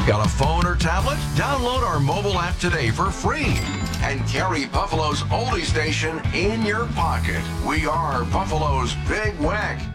Got a phone or tablet? Download our mobile app today for free and carry Buffalo's oldie station in your pocket. We are Buffalo's Big Weck.